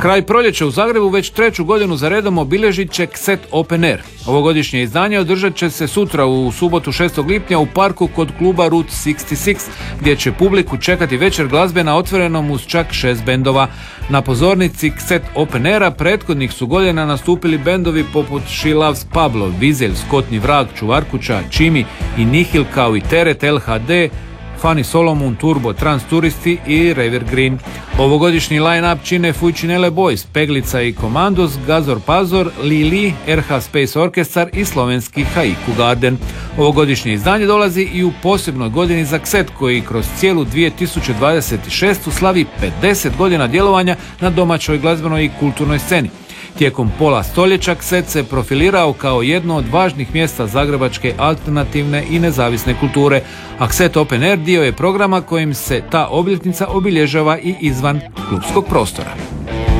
Kraj proljeća u Zagrebu već 3. godinu za redom obilježit će Kset Open Air. Ovogodišnje izdanje održat će se sutra u subotu 6. lipnja u parku kod kluba Route 66, gdje će publiku čekati večer glazbe na otvorenom uz čak 6 bendova. Na pozornici Kset Open Aira prethodnih su godina nastupili bendovi poput She Loves Pablo, Vizelj, Skotni vrag, Čuvarkuća, Čimi i Nihil, kao i Teret, LHD, Fanny Solomon, Turbo, Trans Turisti i River Green. Ovogodišnji line-up čine Fujčinele Boys, Peglica i Komandos, Gazor Pazor, Lili, RH Space Orkestar i slovenski Haiku Garden. Ovogodišnje izdanje dolazi i u posebnoj godini za Kset, koji kroz cijelu 2026. slavi 50 godina djelovanja na domaćoj glazbenoj i kulturnoj sceni. Tijekom pola stoljeća Kset se profilirao kao jedno od važnih mjesta zagrebačke alternativne i nezavisne kulture, a Kset Open Air dio je programa kojim se ta obljetnica obilježava i izvan klupskog prostora.